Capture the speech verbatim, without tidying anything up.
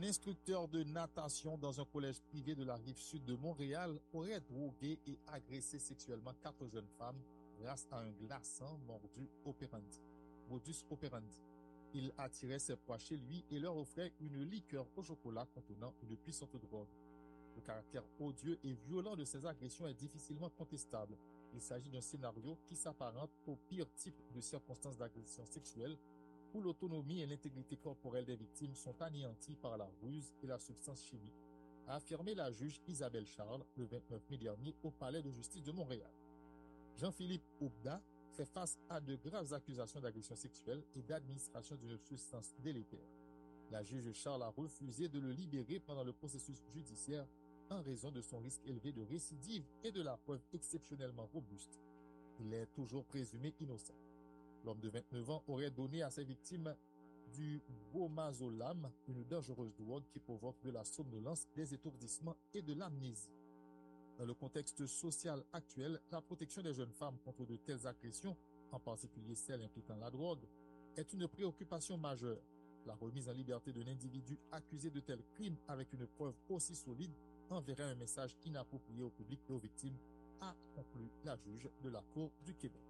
L'instructeur de natation dans un collège privé de la rive sud de Montréal aurait drogué et agressé sexuellement quatre jeunes femmes grâce à un glaçant mordu operandi, modus operandi. Il attirait ses proies chez lui et leur offrait une liqueur au chocolat contenant une puissante drogue. Le caractère odieux et violent de ces agressions est difficilement contestable. Il s'agit d'un scénario qui s'apparente au pire type de circonstances d'agression sexuelle où l'autonomie et l'intégrité corporelle des victimes sont anéanties par la ruse et la substance chimique, a affirmé la juge Isabelle Charles le vingt-neuf mai dernier au Palais de justice de Montréal. Jean-Philippe Oubda fait face à de graves accusations d'agression sexuelle et d'administration d'une substance délétère. La juge Charles a refusé de le libérer pendant le processus judiciaire en raison de son risque élevé de récidive et de la preuve exceptionnellement robuste. Il est toujours présumé innocent. L'homme de vingt-neuf ans aurait donné à ses victimes du bromazolam, une dangereuse drogue qui provoque de la somnolence, des étourdissements et de l'amnésie. Dans le contexte social actuel, la protection des jeunes femmes contre de telles agressions, en particulier celles impliquant la drogue, est une préoccupation majeure. La remise en liberté d'un individu accusé de tels crimes avec une preuve aussi solide enverrait un message inapproprié au public et aux victimes, a conclu la juge de la Cour du Québec.